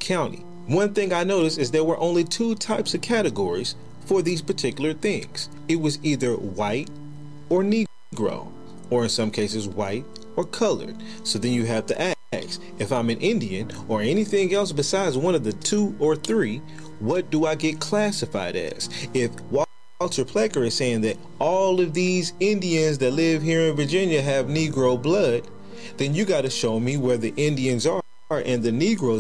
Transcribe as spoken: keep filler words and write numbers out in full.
County. One thing I noticed is there were only two types of categories for these particular things. It was either white or Negro, or in some cases white or colored. So then you have to ask, if I'm an Indian or anything else besides one of the two or three, what do I get classified as? If Walter Plecker is saying that all of these Indians that live here in Virginia have Negro blood, then you got to show me where the Indians are and the Negroes